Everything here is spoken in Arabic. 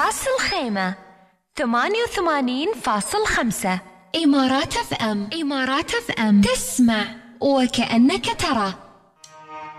راس الخيمة 88.5. إمارات اف ام. إمارات اف ام، تسمع وكأنك ترى.